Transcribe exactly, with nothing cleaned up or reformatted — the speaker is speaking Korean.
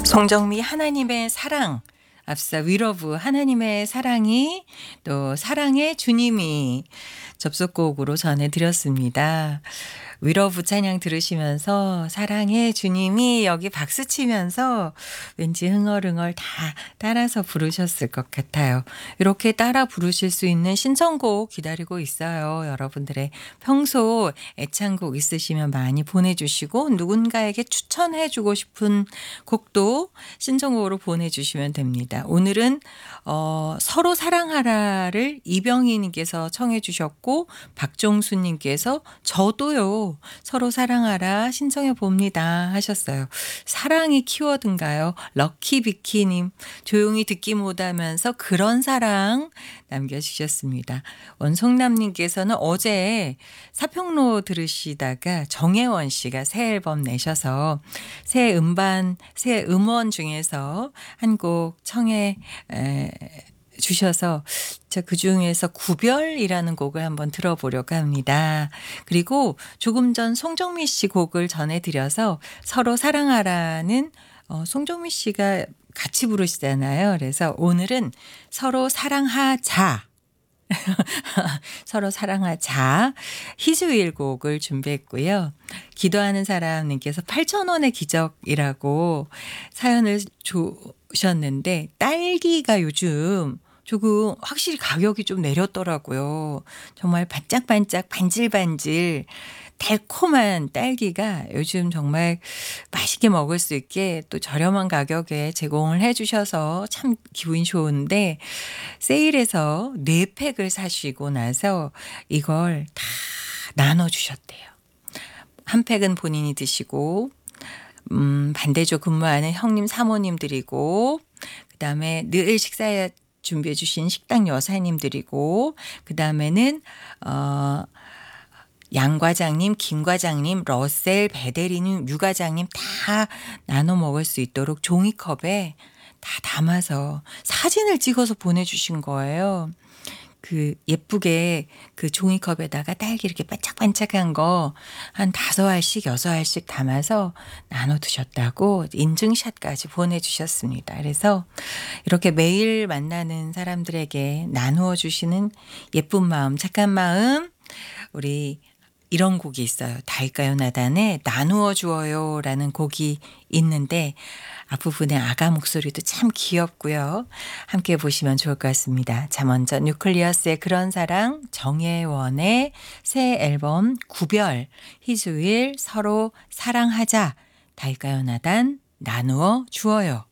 송정미 하나님의 사랑, 앞서 위러브 하나님의 사랑이, 또 사랑의 주님이 접속곡으로 전해드렸습니다. 위러브 찬양 들으시면서 사랑의 주님이 여기 박수 치면서 왠지 흥얼흥얼 다 따라서 부르셨을 것 같아요. 이렇게 따라 부르실 수 있는 신청곡 기다리고 있어요. 여러분들의 평소 애창곡 있으시면 많이 보내주시고, 누군가에게 추천해주고 싶은 곡도 신청곡으로 보내주시면 됩니다. 오늘은 어, 서로 사랑하라를 이병희님께서 청해 주셨고, 박종수님께서 저도요 서로 사랑하라 신청해 봅니다 하셨어요. 사랑이 키워드인가요? 럭키비키님, 조용히 듣기 못하면서 그런 사랑 남겨주셨습니다. 원송남님께서는 어제 사평로 들으시다가 정혜원 씨가 새 앨범 내셔서 새 음반, 새 음원 중에서 한 곡 청해 에, 주셔서 그 중에서 구별이라는 곡을 한번 들어보려고 합니다. 그리고 조금 전 송정미 씨 곡을 전해드려서 서로 사랑하라는 어, 송정미 씨가 같이 부르시잖아요. 그래서 오늘은 서로 사랑하자. 서로 사랑하자 희주일 곡을 준비했고요. 기도하는 사람님께서 팔천 원의 기적이라고 사연을 주셨는데, 딸기가 요즘 조금 확실히 가격이 좀 내렸더라고요. 정말 반짝반짝 반질반질 달콤한 딸기가 요즘 정말 맛있게 먹을 수 있게 또 저렴한 가격에 제공을 해 주셔서 참 기분이 좋은데, 세일해서 네 팩을 사시고 나서 이걸 다 나눠주셨대요. 한 팩은 본인이 드시고, 음, 반대쪽 근무하는 형님 사모님 드리고, 그 다음에 늘 식사 준비해 주신 식당 여사님 드리고, 그 다음에는 어 양 과장님, 김 과장님, 러셀, 배대리님, 유 과장님 다 나눠 먹을 수 있도록 종이컵에 다 담아서 사진을 찍어서 보내주신 거예요. 그 예쁘게 그 종이컵에다가 딸기 이렇게 반짝반짝한 거 한 다섯 알씩 여섯 알씩 담아서 나눠 두셨다고 인증샷까지 보내주셨습니다. 그래서 이렇게 매일 만나는 사람들에게 나누어 주시는 예쁜 마음, 착한 마음, 우리 이런 곡이 있어요. 달가요 나단에 나누어 주어요 라는 곡이 있는데, 앞부분의 아가 목소리도 참 귀엽고요. 함께 보시면 좋을 것 같습니다. 자, 먼저 뉴클리어스의 그런 사랑, 정혜원의 새 앨범 구별, 희주일 서로 사랑하자, 달가요 나단 나누어 주어요.